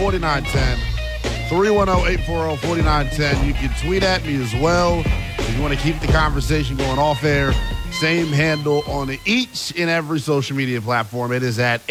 310-840-4910. 310-840-4910. You can tweet at me as well if you want to keep the conversation going off air. Same handle on each and every social media platform. It is at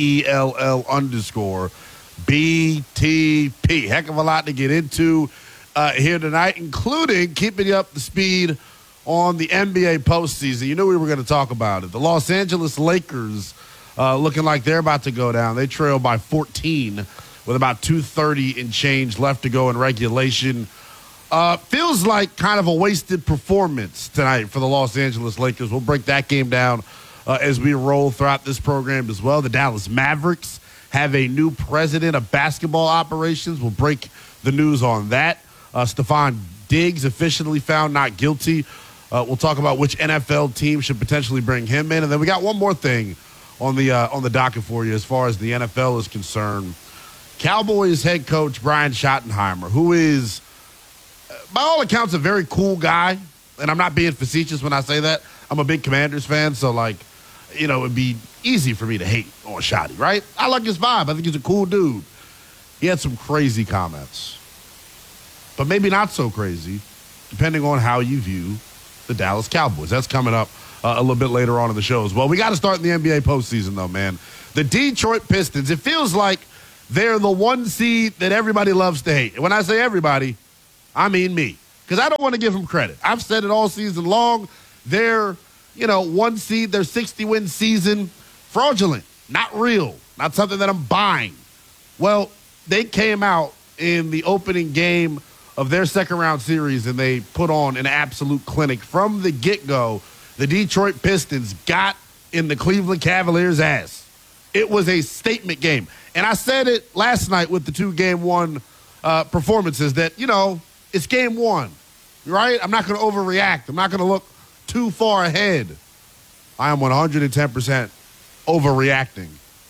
NELL_BTP. Heck of a lot to get into here tonight, including keeping you up to speed on the NBA postseason. You knew we were going to talk about it. The Los Angeles Lakers looking like they're about to go down. They trail by 14 with about 2:30 and change left to go in regulation. Feels like kind of a wasted performance tonight for the Los Angeles Lakers. We'll break that game down as we roll throughout this program as well. The Dallas Mavericks have a new president of basketball operations. We'll break the news on that. Stephon Diggs officially found not guilty. We'll talk about which NFL team should potentially bring him in. And then we got one more thing on the docket for you as far as the NFL is concerned. Cowboys head coach Brian Schottenheimer, who is, by all accounts, a very cool guy. And I'm not being facetious when I say that. I'm a big Commanders fan, so, it'd be easy for me to hate on Schotty, right? I like his vibe. I think he's a cool dude. He had some crazy comments, but maybe not so crazy, depending on how you view the Dallas Cowboys. That's coming up a little bit later on in the show as well. We got to start in the NBA postseason, though, man. The Detroit Pistons, it feels like they're the one seed that everybody loves to hate. And when I say everybody, I mean me, because I don't want to give them credit. I've said it all season long. They're, one seed, their 60-win season, fraudulent, not real, not something that I'm buying. Well, they came out in the opening game of their second-round series, and they put on an absolute clinic. From the get-go, the Detroit Pistons got in the Cleveland Cavaliers' ass. It was a statement game. And I said it last night with the two Game 1 performances that, it's Game 1, right? I'm not going to overreact. I'm not going to look too far ahead. I am 110% overreacting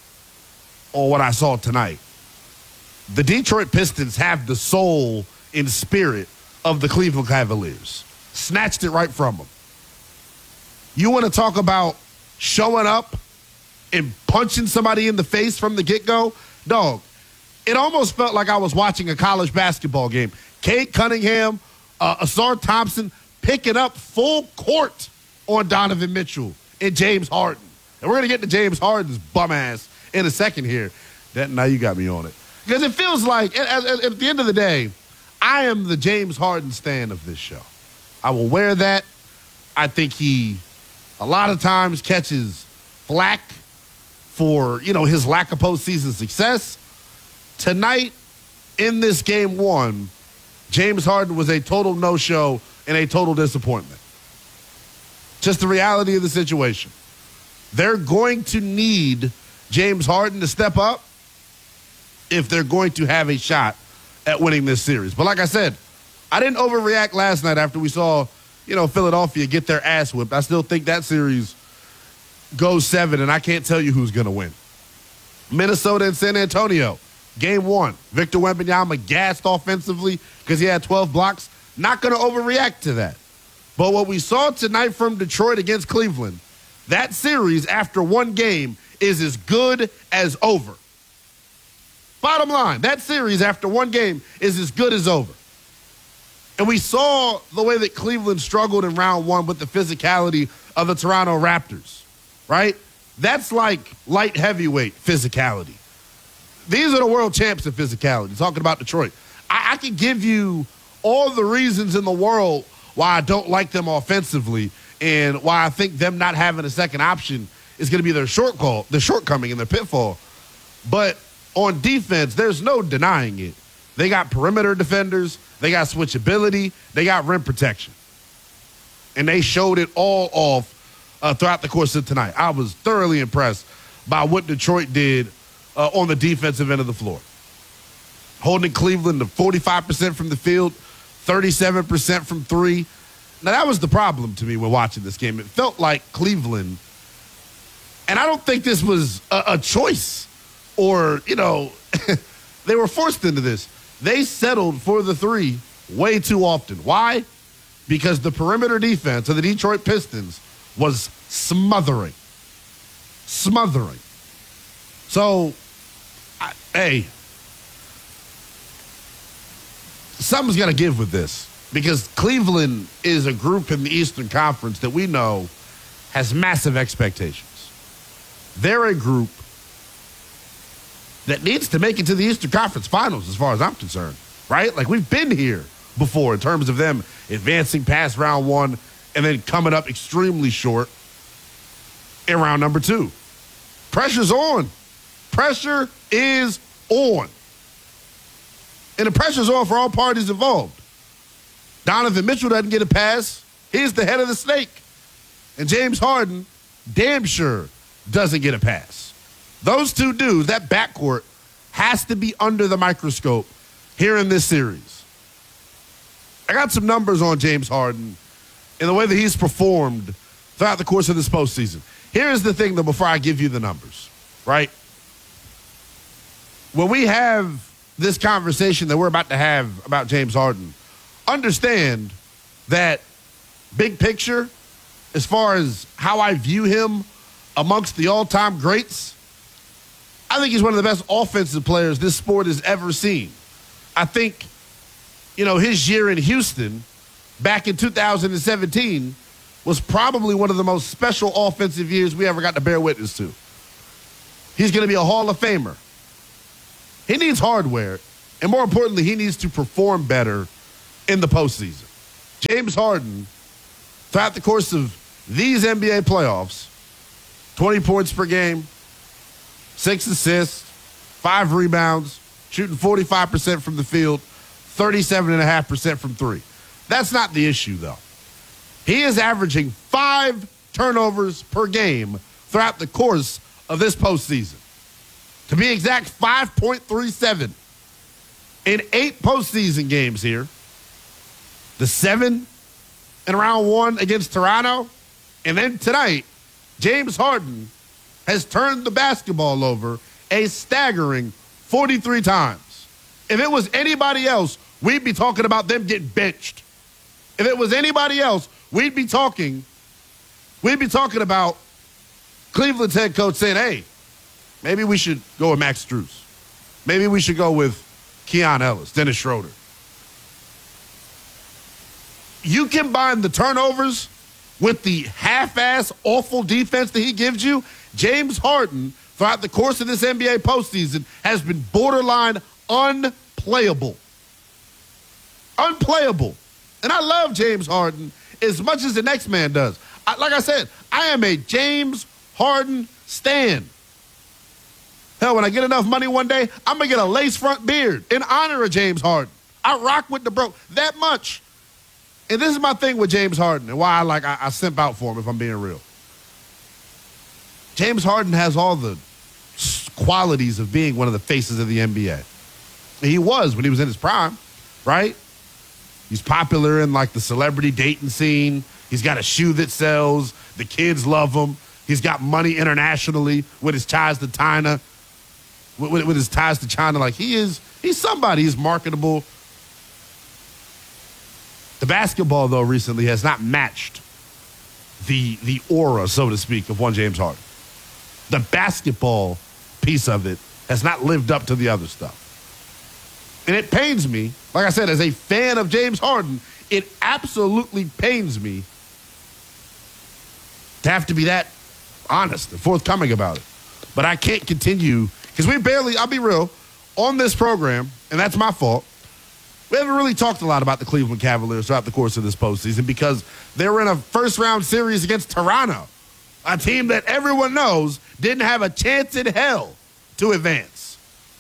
on what I saw tonight. The Detroit Pistons have the soul and spirit of the Cleveland Cavaliers. Snatched it right from them. You want to talk about showing up and punching somebody in the face from the get-go? Dog, it almost felt like I was watching a college basketball game. Cade Cunningham, Asar Thompson picking up full court on Donovan Mitchell and James Harden. And we're going to get to James Harden's bum ass in a second here. Now you got me on it. Because it feels like, at the end of the day, I am the James Harden stan of this show. I will wear that. I think he, a lot of times, catches flack for, his lack of postseason success. Tonight, in this Game 1, James Harden was a total no-show and a total disappointment. Just the reality of the situation. They're going to need James Harden to step up if they're going to have a shot at winning this series. But like I said, I didn't overreact last night after we saw, Philadelphia get their ass whipped. I still think that series goes 7, and I can't tell you who's going to win. Minnesota and San Antonio, Game 1. Victor Wembanyama gassed offensively because he had 12 blocks. Not going to overreact to that. But what we saw tonight from Detroit against Cleveland, that series after one game is as good as over. Bottom line, that series after one game is as good as over. And we saw the way that Cleveland struggled in round 1 with the physicality of the Toronto Raptors, right? That's like light heavyweight physicality. These are the world champs of physicality, talking about Detroit. I can give you all the reasons in the world why I don't like them offensively and why I think them not having a second option is going to be their shortcoming and their pitfall. But on defense, there's no denying it. They got perimeter defenders. They got switchability. They got rim protection. And they showed it all off throughout the course of tonight. I was thoroughly impressed by what Detroit did on the defensive end of the floor. Holding Cleveland to 45% from the field, 37% from 3. Now, that was the problem to me when watching this game. It felt like Cleveland, and I don't think this was a choice or, they were forced into this. They settled for the 3 way too often. Why? Because the perimeter defense of the Detroit Pistons was smothering. So, something's got to give with this because Cleveland is a group in the Eastern Conference that we know has massive expectations. They're a group that needs to make it to the Eastern Conference Finals as far as I'm concerned, right? Like we've been here before in terms of them advancing past round one and then coming up extremely short in round number two. Pressure's on. Pressure is on. And the pressure's on for all parties involved. Donovan Mitchell doesn't get a pass. He's the head of the snake. And James Harden, damn sure, doesn't get a pass. Those two dudes, that backcourt, has to be under the microscope here in this series. I got some numbers on James Harden and the way that he's performed throughout the course of this postseason. Here's the thing, though, before I give you the numbers, right? When we have this conversation that we're about to have about James Harden, understand that big picture, as far as how I view him amongst the all-time greats, I think he's one of the best offensive players this sport has ever seen. I think, his year in Houston back in 2017 was probably one of the most special offensive years we ever got to bear witness to. He's going to be a Hall of Famer. He needs hardware, and more importantly, he needs to perform better in the postseason. James Harden, throughout the course of these NBA playoffs, 20 points per game, 6 assists, 5 rebounds, shooting 45% from the field, 37.5% from three. That's not the issue, though. He is averaging 5 turnovers per game throughout the course of this postseason. To be exact, 5.37 in 8 postseason games here. The 7 in round 1 against Toronto. And then tonight, James Harden has turned the basketball over a staggering 43 times. If it was anybody else, we'd be talking about them getting benched. If it was anybody else, we'd be talking about Cleveland's head coach saying, hey, maybe we should go with Max Strus. Maybe we should go with Keon Ellis, Dennis Schroeder. You combine the turnovers with the half-ass awful defense that he gives you, James Harden, throughout the course of this NBA postseason, has been borderline unplayable. Unplayable. And I love James Harden as much as the next man does. Like I said, I am a James Harden stan. Hell, when I get enough money one day, I'm going to get a lace front beard in honor of James Harden. I rock with the bro that much. And this is my thing with James Harden and why I simp out for him if I'm being real. James Harden has all the qualities of being one of the faces of the NBA. He was when he was in his prime, right? He's popular in the celebrity dating scene. He's got a shoe that sells. The kids love him. He's got money internationally with his ties to China. With his ties to China, he's somebody. He's marketable. The basketball, though, recently has not matched the aura, so to speak, of one James Harden. The basketball piece of it has not lived up to the other stuff. And it pains me, like I said, as a fan of James Harden, it absolutely pains me to have to be that honest and forthcoming about it. But I can't continue, because I'll be real, on this program, and that's my fault, we haven't really talked a lot about the Cleveland Cavaliers throughout the course of this postseason because they were in a first-round series against Toronto, a team that everyone knows didn't have a chance in hell to advance.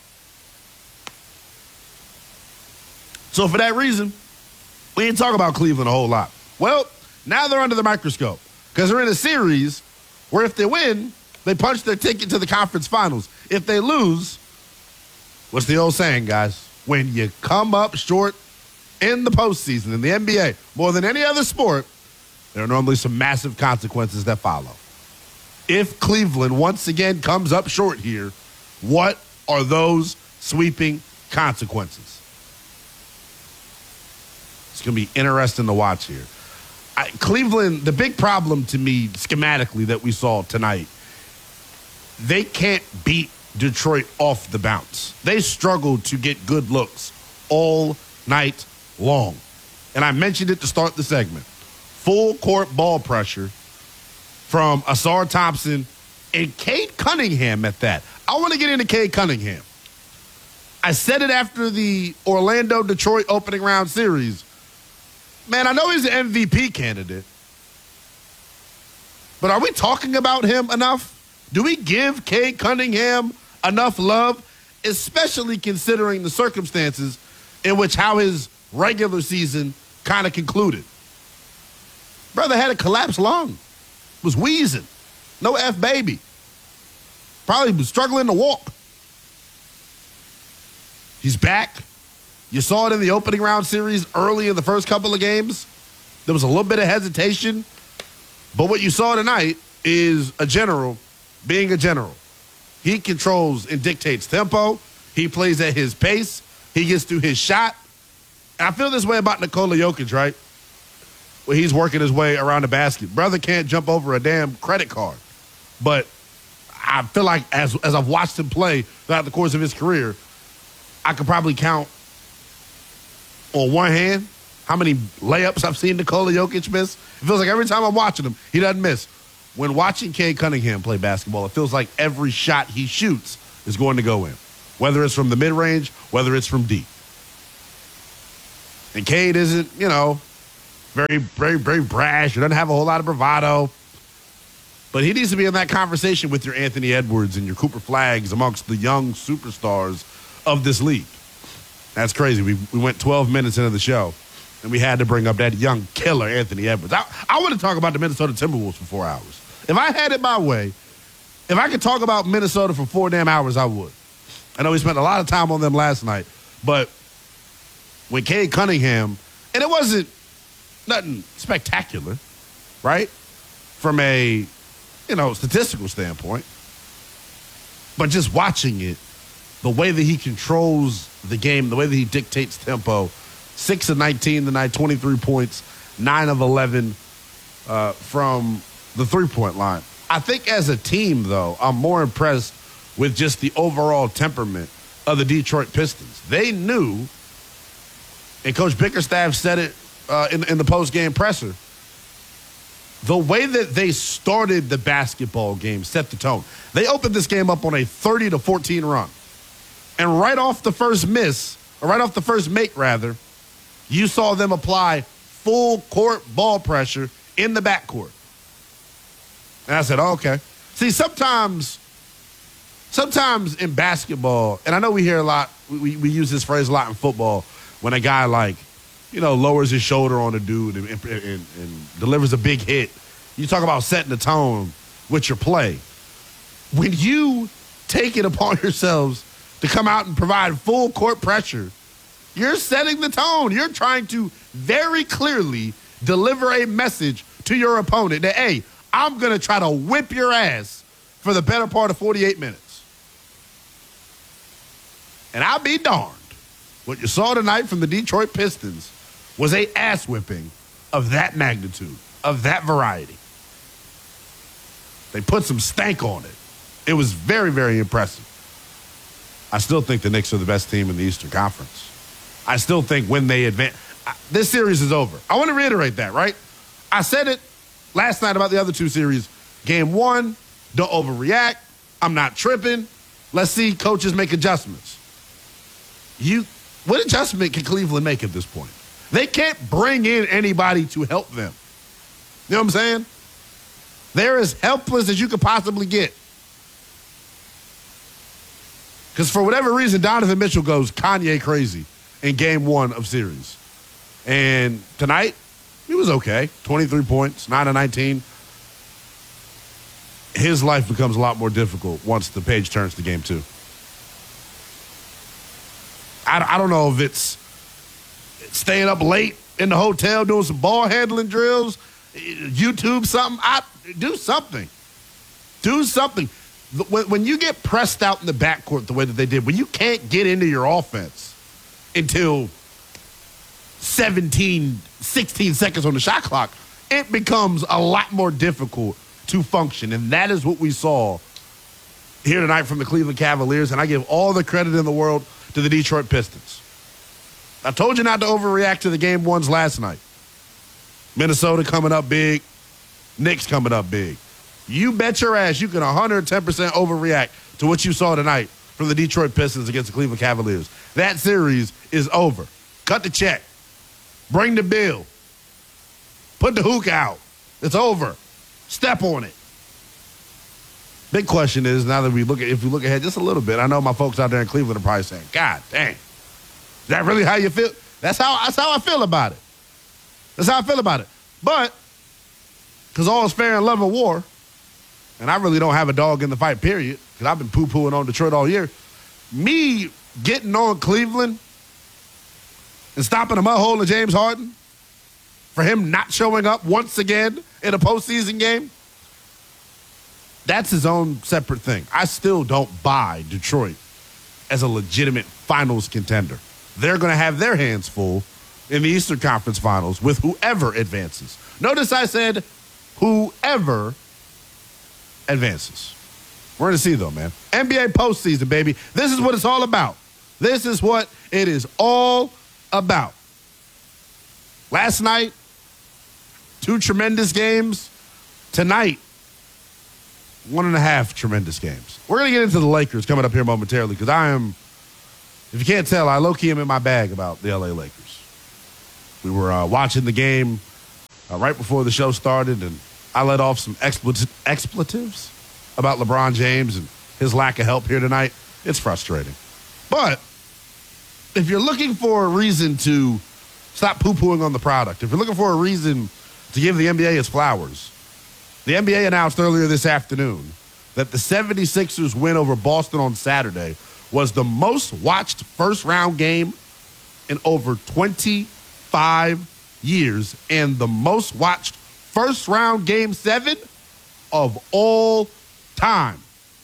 So for that reason, we didn't talk about Cleveland a whole lot. Well, now they're under the microscope because they're in a series where if they win, they punch their ticket to the conference finals. If they lose, what's the old saying, guys? When you come up short in the postseason, in the NBA, more than any other sport, there are normally some massive consequences that follow. If Cleveland once again comes up short here, what are those sweeping consequences? It's going to be interesting to watch here. Cleveland, the big problem to me schematically that we saw tonight, they can't beat Detroit off the bounce. They struggled to get good looks all night long. And I mentioned it to start the segment. Full court ball pressure from Asar Thompson and Cade Cunningham at that. I want to get into Cade Cunningham. I said it after the Orlando-Detroit opening round series. Man, I know he's an MVP candidate. But are we talking about him enough? Do we give Cade Cunningham enough love, especially considering the circumstances in which how his regular season kind of concluded? Brother had a collapsed lung, was wheezing, no F-baby. Probably was struggling to walk. He's back. You saw it in the opening round series early in the first couple of games. There was a little bit of hesitation. But what you saw tonight is a general being a general. He controls and dictates tempo. He plays at his pace. He gets through his shot. And I feel this way about Nikola Jokic, right? Where he's working his way around the basket. Brother can't jump over a damn credit card. But I feel like as I've watched him play throughout the course of his career, I could probably count on one hand how many layups I've seen Nikola Jokic miss. It feels like every time I'm watching him, he doesn't miss. When watching Cade Cunningham play basketball, it feels like every shot he shoots is going to go in, whether it's from the mid-range, whether it's from deep. And Cade isn't, very, very, very brash. He doesn't have a whole lot of bravado. But he needs to be in that conversation with your Anthony Edwards and your Cooper Flaggs amongst the young superstars of this league. That's crazy. We went 12 minutes into the show, and we had to bring up that young killer, Anthony Edwards. I want to talk about the Minnesota Timberwolves for 4 hours. If I had it my way, if I could talk about Minnesota for 4 damn hours, I would. I know we spent a lot of time on them last night, but when Cade Cunningham, and it wasn't nothing spectacular, right, from a, statistical standpoint, but just watching it, the way that he controls the game, the way that he dictates tempo, 6 of 19 tonight, 23 points, 9 of 11 from the three-point line. I think as a team, though, I'm more impressed with just the overall temperament of the Detroit Pistons. They knew, and Coach Bickerstaff said it in the post-game presser, the way that they started the basketball game set the tone. They opened this game up on a 30-14 run. And right off the first make, you saw them apply full court ball pressure in the backcourt. And I said, oh, okay. See, sometimes in basketball, and I know we hear a lot, we use this phrase a lot in football, when a guy lowers his shoulder on a dude and delivers a big hit. You talk about setting the tone with your play. When you take it upon yourselves to come out and provide full court pressure, you're setting the tone. You're trying to very clearly deliver a message to your opponent that, hey, I'm going to try to whip your ass for the better part of 48 minutes. And I'll be darned. What you saw tonight from the Detroit Pistons was a ass whipping of that magnitude, of that variety. They put some stank on it. It was very, very impressive. I still think the Knicks are the best team in the Eastern Conference. I still think when they advance, this series is over. I want to reiterate that, right? I said it last night about the other two series. Game one, don't overreact. I'm not tripping. Let's see coaches make adjustments. What adjustment can Cleveland make at this point? They can't bring in anybody to help them. You know what I'm saying? They're as helpless as you could possibly get. Because for whatever reason, Donovan Mitchell goes Kanye crazy in game one of series. And tonight, he was okay. 23 points, 9 of 19. His life becomes a lot more difficult once the page turns to game two. I don't know if it's staying up late in the hotel doing some ball handling drills, YouTube something. Do something. Do something. When you get pressed out in the backcourt the way that they did, when you can't get into your offense until 16 seconds on the shot clock, it becomes a lot more difficult to function. And that is what we saw here tonight from the Cleveland Cavaliers. And I give all the credit in the world to the Detroit Pistons. I told you not to overreact to the game ones last night. Minnesota coming up big. Knicks coming up big. You bet your ass you can 110% overreact to what you saw tonight from the Detroit Pistons against the Cleveland Cavaliers. That series is over. Cut the check. Bring the bill. Put the hookah out. It's over. Step on it. Big question is, now that if we look ahead just a little bit, I know my folks out there in Cleveland are probably saying, God dang, is that really how you feel? That's how I feel about it. That's how I feel about it. But, because all is fair in love and war, and I really don't have a dog in the fight, period, because I've been poo-pooing on Detroit all year, me getting on Cleveland and stopping a mud hole in James Harden for him not showing up once again in a postseason game, that's his own separate thing. I still don't buy Detroit as a legitimate finals contender. They're going to have their hands full in the Eastern Conference Finals with whoever advances. Notice I said whoever advances. We're going to see, though, man. NBA postseason, baby. This is what it's all about. This is what it is all about. Last night, 2 tremendous games. Tonight, 1.5 tremendous games. We're going to get into the Lakers coming up here momentarily because if you can't tell, I low-key am in my bag about the LA Lakers. We were watching the game right before the show started, and I let off some expletives about LeBron James and his lack of help here tonight. It's frustrating. But if you're looking for a reason to stop poo-pooing on the product, if you're looking for a reason to give the NBA its flowers, the NBA announced earlier this afternoon that the 76ers win over Boston on Saturday was the most watched first-round game in over 25 years and the most watched first-round Game 7 of all time.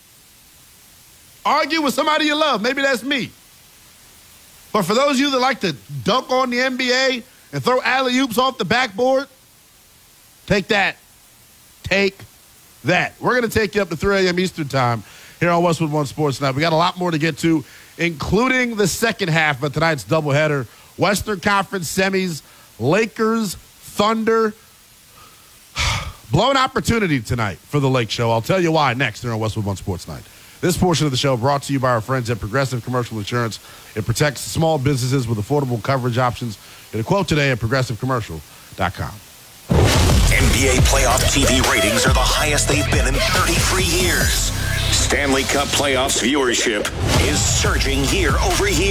Argue with somebody you love. Maybe that's me. But for those of you that like to dunk on the NBA and throw alley-oops off the backboard, take that. Take that. We're going to take you up to 3 a.m. Eastern time here on Westwood One Sports Night. We got a lot more to get to, including the second half of tonight's doubleheader. Western Conference semis, Lakers, Thunder. Blown opportunity tonight for the Lake Show. I'll tell you why next here on Westwood One Sports Night. This portion of the show brought to you by our friends at Progressive Commercial Insurance. It protects small businesses with affordable coverage options. Get a quote today at progressivecommercial.com. NBA playoff TV ratings are the highest they've been in 33 years. Stanley Cup playoffs viewership is surging year over year.